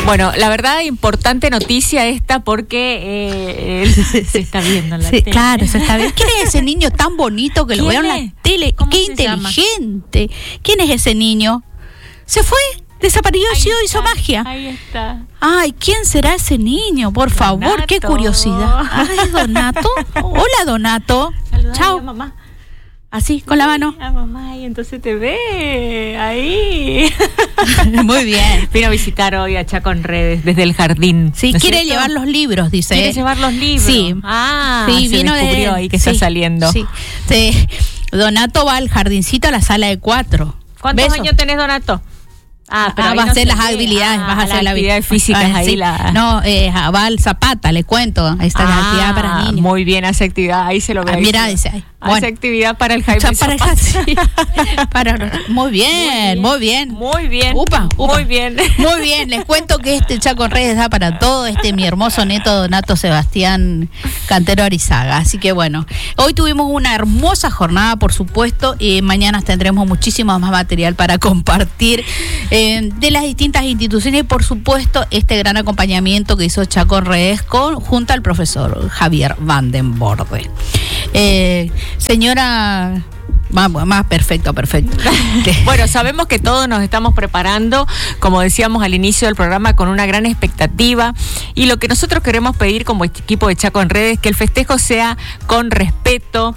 Bueno, la verdad, importante noticia esta porque se está viendo en la tele. Claro, se está viendo. ¿Quién es ese niño tan bonito que lo veo en la tele? ¡Qué inteligente! Llama? ¿Quién es ese niño? ¿Se fue? Desapareció, hizo magia. Ahí está. Ay, ¿quién será ese niño? Por favor, Donato. Qué curiosidad. Ay, Donato. Hola, Donato. Chao. Mamá. Así, con la mano. A mamá, y entonces te ve ahí. Muy bien. Vino a visitar hoy a Chaco en Redes desde el jardín. Sí, ¿no quiere llevar los libros, dice. ¿Quiere llevar los libros? Sí. Sí, se vino descubrió ahí que está saliendo. Sí. Donato va al jardincito a la sala de 4. ¿Cuántos años tenés, Donato? Pero vas a hacer las habilidades, vas a hacer las actividades físicas ahí. Sí. No, va al Zapata, le cuento. Ahí está la actividad para niños. Muy bien, hace actividad, ahí se lo ve. Mira, dice ahí. Hace actividad para el Jaime Zapata. Sí. Muy bien, muy bien. Muy bien. Upa. Muy bien. Muy bien, les cuento que Chaco en Redes da para todo. Mi hermoso nieto Donato Sebastián Cantero Arizaga. Así que bueno, hoy tuvimos una hermosa jornada, por supuesto, y mañana tendremos muchísimo más material para compartir de las distintas instituciones y por supuesto este gran acompañamiento que hizo Chaco en Redes junto al profesor Javier Van den Borde. Señora... Más perfecto. Bueno, sabemos que todos nos estamos preparando, como decíamos al inicio del programa, con una gran expectativa, y lo que nosotros queremos pedir como equipo de Chaco en Redes es que el festejo sea con respeto,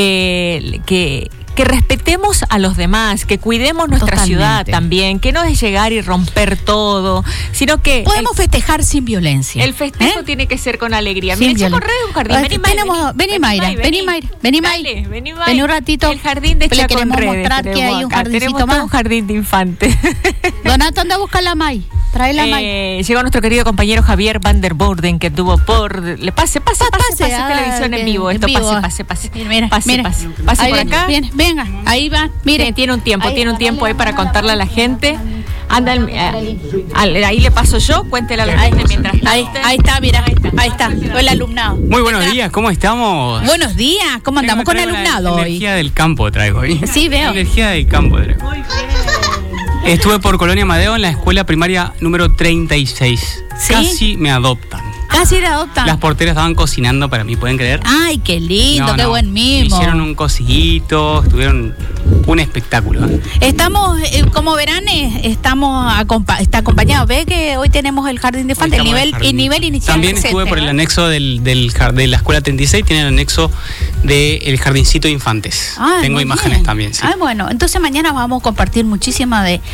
que respetemos a los demás, que cuidemos nuestra ciudad también, que no es llegar y romper todo, sino que... Podemos festejar sin violencia. El festejo tiene que ser con alegría. Mira, Chaco en Redes es un jardín. Vení, Mayra. Vení un ratito. El jardín de Chaco en Redes. Mostrar que hay un jardincito tenemos más. Un jardín de infantes. Donato, anda a buscar la May. Trae la May. Llegó nuestro querido compañero Javier Van den Borde, que tuvo pase televisión en vivo. Esto pase. Pase por acá. Venga, ahí va. Mire, tiene un tiempo ahí para contarle a la gente. Anda, ahí le paso yo, cuéntele a la gente mientras tanto. Ahí está, mira, ahí está, el alumnado. Muy buenos días, ¿cómo estamos? Buenos días, ¿cómo andamos con el alumnado hoy? Energía del campo traigo hoy. Sí, veo. Energía del campo traigo. Muy bien. Estuve por Colonia Amadeo en la escuela primaria número 36. ¿Sí? Casi me adoptan. Casi te adoptan. Las porteras estaban cocinando para mí, ¿pueden creer? Ay, qué lindo, qué buen mimo. Hicieron un cosillito, estuvieron un espectáculo. Estamos, como verán, está acompañado. Ve que hoy tenemos el jardín de infantes, el nivel inicial. También estuve por el anexo de la escuela 36, tiene el anexo del jardincito de infantes. Tengo imágenes también, sí. Bueno, entonces mañana vamos a compartir muchísimas de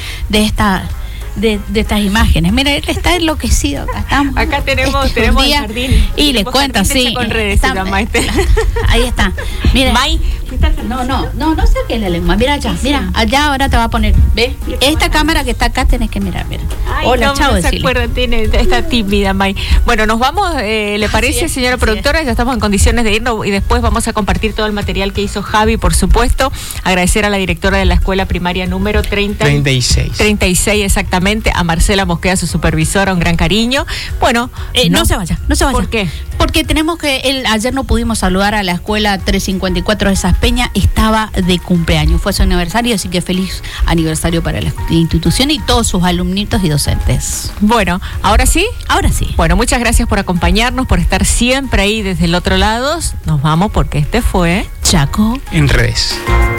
estas imágenes. Mira, él está enloquecido. Acá tenemos el jardín. Y les cuento, sí. Ahí está. Mira. No saques la lengua. Mira allá, mira. Allá ahora te va a poner. ¿Ves? Esta cámara que está acá tenés que mirar. Mira. Hola, chao. No se acuerdan, está tímida, May. Bueno, nos vamos, ¿le parece, señora productora? Ya estamos en condiciones de irnos y después vamos a compartir todo el material que hizo Javi, por supuesto. Agradecer a la directora de la escuela primaria número 36, exactamente, a Marcela Mosqueda, su supervisora, un gran cariño. Bueno, no se vaya. ¿Por qué? Porque tenemos ayer no pudimos saludar a la escuela 354 de Saspeña, estaba de cumpleaños, fue su aniversario, así que feliz aniversario para la institución y todos sus alumnitos y docentes. Bueno, ¿ahora sí? Ahora sí. Bueno, muchas gracias por acompañarnos, por estar siempre ahí desde el otro lado. Nos vamos porque este fue Chaco en Redes.